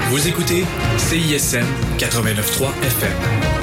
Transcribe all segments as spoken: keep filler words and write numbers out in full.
Vous écoutez C I S M quatre-vingt-neuf point trois F M.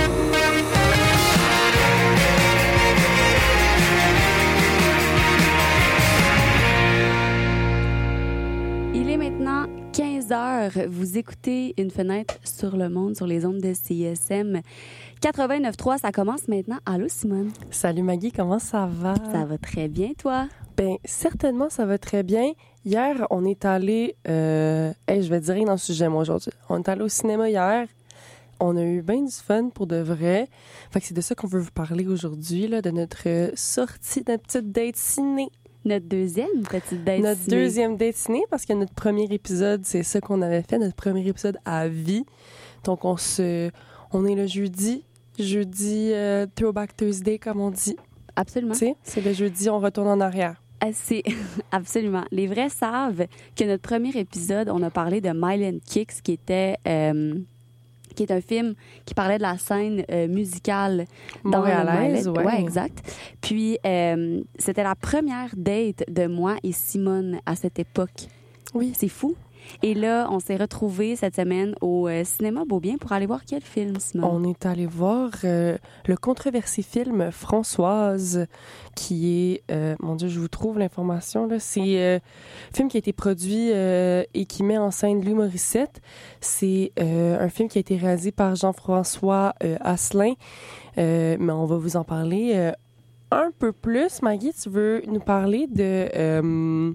quinze heures, vous écoutez Une fenêtre sur le monde sur les ondes de C I S M quatre-vingt-neuf point trois. Ça commence maintenant. Allô, Simone? Salut Maggie, comment ça va? Ça va très bien, toi? Bien, certainement, ça va très bien. Hier, on est allé... Euh... Hey, je vais dire rien dans le sujet, moi, aujourd'hui. On est allé au cinéma hier. On a eu bien du fun, pour de vrai. Fait que c'est de ça qu'on veut vous parler aujourd'hui, là, de notre sortie, de notre petite date ciné. Notre deuxième petite date Notre ciné. deuxième date ciné, parce que notre premier épisode, c'est ça qu'on avait fait, notre premier épisode à vie. Donc, on se, on est le jeudi, jeudi euh, Throwback Thursday, comme on dit. Absolument. Tu sais, c'est le jeudi, on retourne en arrière. Ah, c'est absolument. Les vrais savent que notre premier épisode, on a parlé de Mile and Kicks, qui était... Euh, qui est un film qui parlait de la scène euh, musicale dans Montréalaise, ouais. ouais. ouais, exact. Puis, euh, c'était la première date de moi et Simone à cette époque. Oui. C'est fou. Et là, on s'est retrouvés cette semaine au euh, cinéma Beaubien pour aller voir quel film, Simone? On est allé voir euh, le controversé film Françoise, qui est... Euh, mon Dieu, je vous trouve l'information, là. C'est euh, un film qui a été produit euh, et qui met en scène Louis Morissette. C'est euh, un film qui a été réalisé par Jean-François euh, Asselin. Euh, mais on va vous en parler euh, un peu plus. Maggie, tu veux nous parler de... Euh,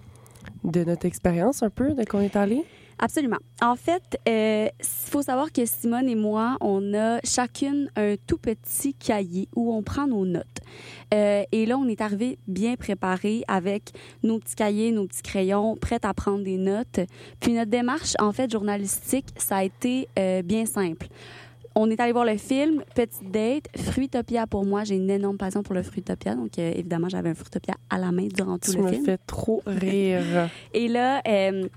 de notre expérience un peu, de qu'on est allé? Absolument. En fait, il euh, faut savoir que Simone et moi, on a chacune un tout petit cahier où on prend nos notes. Euh, et là, on est arrivé bien préparés avec nos petits cahiers, nos petits crayons, prêts à prendre des notes. Puis notre démarche, en fait, journalistique, ça a été euh, bien simple. On est allé voir le film, petite date, Fruitopia pour moi. J'ai une énorme passion pour le Fruitopia. Donc, euh, évidemment, j'avais un Fruitopia à la main durant tout tu le film. Tu me fais trop rire. Et là, euh,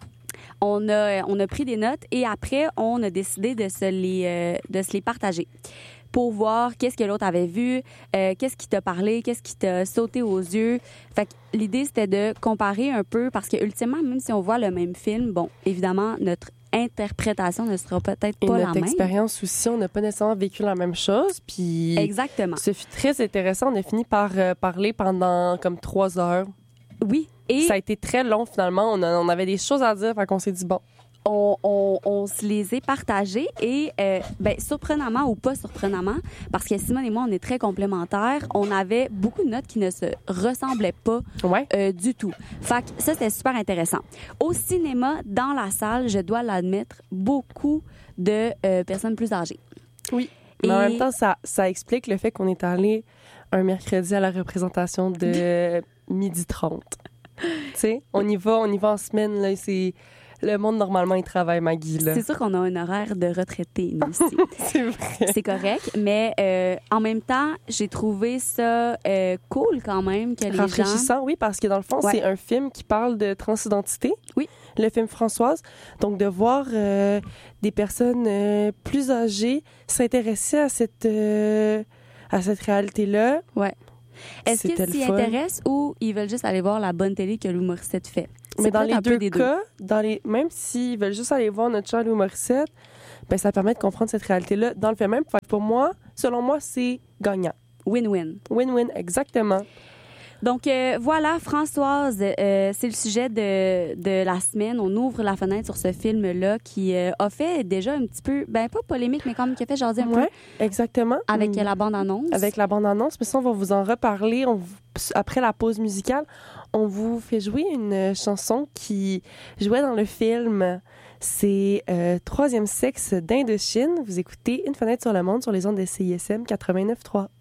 on, a, on a pris des notes et après, on a décidé de se les, euh, de se les partager pour voir qu'est-ce que l'autre avait vu, euh, qu'est-ce qui t'a parlé, qu'est-ce qui t'a sauté aux yeux. Fait que l'idée, c'était de comparer un peu parce que, ultimement, même si on voit le même film, bon, évidemment, notre interprétation ne sera peut-être pas la même. Et notre expérience aussi, on n'a pas nécessairement vécu la même chose. Puis exactement. Ce fut très intéressant. On a fini par euh, parler pendant comme trois heures. Oui. Et ça a été très long finalement. On, a, on avait des choses à dire, fait qu'on s'est dit bon. On, on, on se les est partagés et, euh, ben, surprenamment ou pas surprenamment, parce que Simone et moi, on est très complémentaires, on avait beaucoup de notes qui ne se ressemblaient pas ouais. euh, du tout. Fait que ça, c'était super intéressant. Au cinéma, dans la salle, je dois l'admettre, beaucoup de euh, personnes plus âgées. Oui. Et... Mais en même temps, ça, ça explique le fait qu'on est allé un mercredi à la représentation de midi trente. Tu sais, on y va, on y va en semaine, là, c'est... Le monde, normalement, il travaille, Maggie, là. C'est sûr qu'on a un horaire de retraité, nous, ici. C'est vrai. C'est correct, mais euh, en même temps, j'ai trouvé ça euh, cool quand même que les gens... Rafraîchissant, oui, parce que dans le fond, ouais. c'est un film qui parle de transidentité. Oui. Le film Françoise. Donc, de voir euh, des personnes euh, plus âgées s'intéresser à cette, euh, à cette réalité-là. Ouais. Est-ce qu'ils s'y intéressent ou ils veulent juste aller voir la bonne télé que Louis Morissette fait? Mais dans les deux cas, dans les, même s'ils veulent juste aller voir notre cher Louis Morissette, ben, ça permet de comprendre cette réalité-là dans le film même. Pour moi, selon moi, c'est gagnant. Win-win. Win-win, exactement. Donc, euh, voilà, Françoise, euh, c'est le sujet de, de la semaine. On ouvre la fenêtre sur ce film-là qui euh, a fait déjà un petit peu, ben pas polémique, mais quand même qui a fait jaser un ouais, peu. Exactement. Avec mmh. la bande-annonce. Avec la bande-annonce. Mais ça, on va vous en reparler. On vous, après la pause musicale, on vous fait jouer une chanson qui jouait dans le film. C'est euh, Troisième sexe d'Indochine. Vous écoutez Une fenêtre sur le monde sur les ondes de C I S M quatre-vingt-neuf point trois.